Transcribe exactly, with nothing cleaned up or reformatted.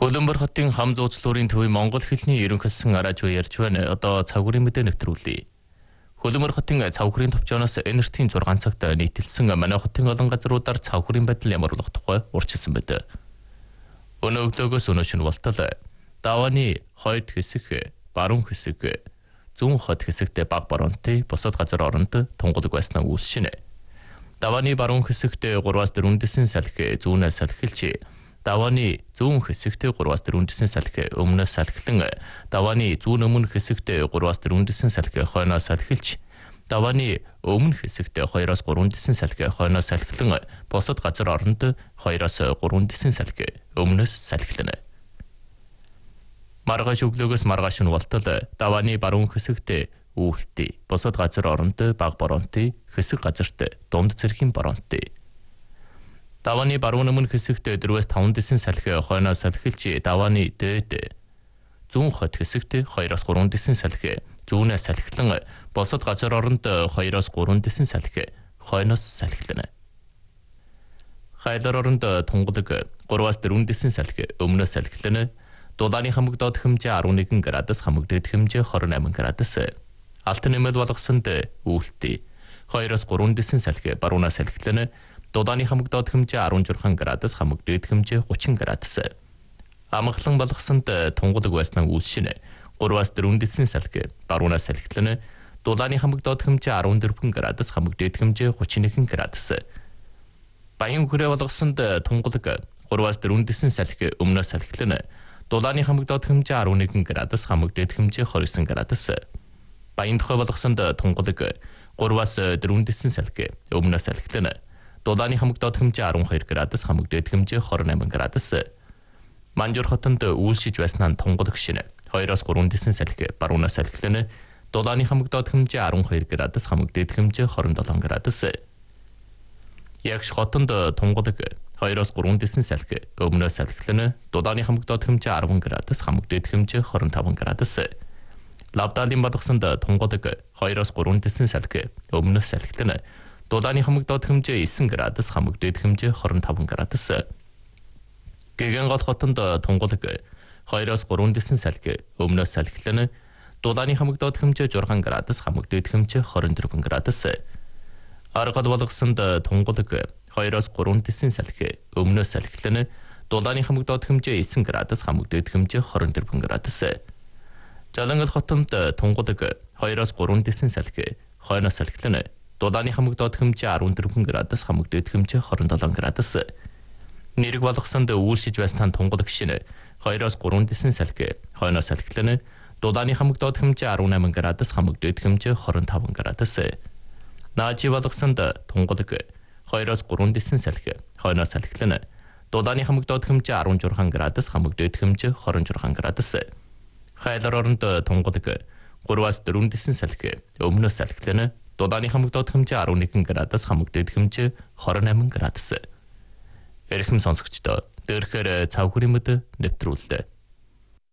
Хөлбөмбөр хотын хам зуучлуурын төвийн монгол хэлний ерөнхийлсөн араж буй ярьж байна. Одоо цагуурын мэдээ нэвтрүүлье. Хөлбөмбөр хотын цавхрын төвчөөс энертийн зургаан цагт нийтэлсэн манай хотын олон газруудаар цавхрын байдал ямар болох тухай урьдчилсан байдаг. Өнөө өглөөгөөс өнөө шөнө болтол давааны хойд хэсэг, баруун хэсэг, зүүн хот хэсэгтээ баг баруунтай бусад газар оронд тунгалаг байснаа үүсшинэ. Давааны баруун хэсэгтээ гураваас дөрвөн дэсэн салхи зүүнээс салхилж, давааны зүүн хэсэгтээ гураваас дөрвөн дэсэн салхи өмнөөс салхилан, давааны зүүн өмнө хэсэгтээ гураваас дөрвөн дэсэн салхи хойноос салхилж, давааны өмнө хэсэгтээ хоёроос гурван дэсэн салхи хойноос салхилан, бусад газар оронд хоёроос гурван дэсэн салхи өмнөөс салхилна. Маргааш өглөөгөөс маргааш нь болтол давааны баруун хэсэгтээ үүлтэй, бусад газар оронд баг баруунтай, хэсэг газарт дунд цэрхийн баруунтай. Давааны баруун өмнө хэсэгт дөрвөөс таван дэсэн салхи хойноос салхилж, давааны дээд зүүн хот хэсэгт хоёроос гурван дэсэн салхи зүүнээс салхилан, бусад газар оронд хоёроос гурван дэсэн салхи хойноос салхилна. Хайдар оронд тунгалаг гураваас дөрвөн дэсэн салхи өмнөөс салхилна. Дулааны хамаг доод хэмжээ арван нэгэн градус, хамаг дээд хэмжээ хорин найман градус. Алт нэмэл болгосонд үүлтэй хоёроос гурван дэсэн салхи баруунаас салхилна. Дулааны хамаг доод хэмжээ арван журхан градус, хамаг дээд хэмжээ гучин градус. Амгалан болгосонд тунгалаг байснаа үүсшинэ. гураваас дөрвөн дэсэн салхи баруунаас салхилна. Дулааны хамаг доод хэмжээ арван дөрвөн градус, хамаг дээд хэмжээ гучин нэгэн градус. Баян хүрээ болгосонд тунгалаг гураваас дөрвөн дэсэн салхи өмнөөс салхилна. Дулааны хамаг доод хэмжээ арван нэгэн градус, хамаг дээд хэмжээ двадцать девять градус. Баян тухай болгосонд тунгалаг гураваас дөрвөн дэсэн салхи өмнөөс салхилна. Дулааны хамаг доод хэмжээ арван хоёр градус, хамаг дээд хэмжээ двадцать восемь градус. Манжуур хотонд үйлшиж байснаа тунгалаг шинэ хоёроос гурван дэсэн салхи баруунаас салхилна. Дулааны хамаг доод хэмжээ арван хоёр градус, хамаг дээд хэмжээ двадцать seven градус. Ягш хотонд тунгалаг хоёроос гурван дэсэн салхи өмнөөс салхилна. Дулааны хамаг доод хэмжээ арван градус, хамаг дээд хэмжээ двадцать five градус. Лавдаалын болгосонд тунгалаг хоёроос гурван дэсэн салхи өмнөөс салхилна. Дулааны хамаг доод хэмжээ nine градус, хамаг дээд хэмжээ двадцать five градус. Гэгэн гол хотонд тунгалаг хоёроос гурван дэсэн салхи өмнөөс салхилна. Дулааны хамаг доод хэмжээ six градус, хамаг дээд хэмжээ twenty four градус. Аргад болгосонд тунгалаг хоёроос гурван дэсэн салхи өмнөөс салхилна. Дулааны хамаг доод хэмжээ nine градус, хамаг дээд хэмжээ twenty four градус. Жалангал хотонд тунгалаг хоёроос гурван дэсэн салхи хойноос салхилна. Дулааны хамаг доод хэмжээ fourteen градус, хамаг дээд хэмжээ twenty-seven градус. Нэрэг болгосонд үйлшиж байснаа тунгалаг шинэ хоёроос гурван дэсэн салхи хойноос салхилна. Дулааны хамаг доод хэмжээ eighteen градус, хамаг дээд хэмжээ twenty-five градус. Наажи болгосонд тунгалаг хоёроос гурван дэсэн салхи хойноос салхилна. Дулааны хамаг доод хэмжээ sixteen градус, хамаг дээд хэмжээ twenty-six градус. Хайдар оронд тунгалаг гураваас дөрвөн дэсэн салхи өмнөөс салхилна. Дулааны хамаг доод хэмжээ eleven градус, хамаг дээд хэмжээ twenty-eight градус. Эрхэм сонсогчдоо дээрхээр цавхрын мэдээ нэвтрүүллээ.